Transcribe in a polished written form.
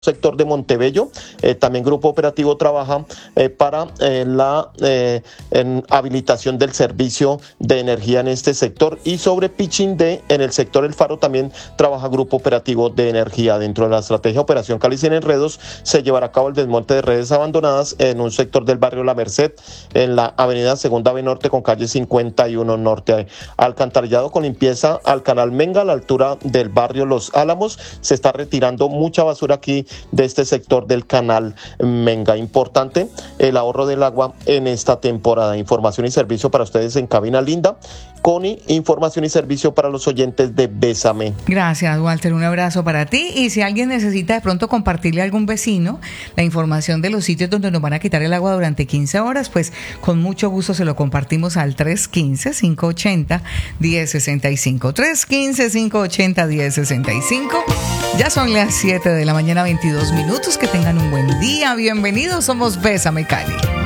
sector de Montebello. También Grupo Operativo trabaja para la habilitación del servicio de energía en este sector. Y sobre pitching en el sector El Faro también trabaja Grupo Operativo de Energía. Dentro de la estrategia Operación Cali sin enredos se llevará a cabo el desmonte de redes abandonadas en un sector del barrio La Merced, en la avenida Segunda B Norte con calle 51 Norte. Alcantarillado con limpieza al canal Menga a la altura del barrio Los Álamos. Se está retirando mucha basura aquí de este sector del canal Menga. Importante el ahorro del agua en esta temporada. Información y servicio para ustedes en Cabina Linda. Connie, información y servicio para los oyentes de Bésame. Gracias, Walter, un abrazo para ti. Y si alguien necesita de pronto compartirle a algún vecino la información de los sitios donde nos van a quitar el agua durante 15 horas, pues con mucho gusto se lo compartimos al 315-580-1065. 315-580-1065. Ya son las 7 de la mañana, 22 minutos. Que tengan un buen día. Bienvenidos, somos Bésame Cali.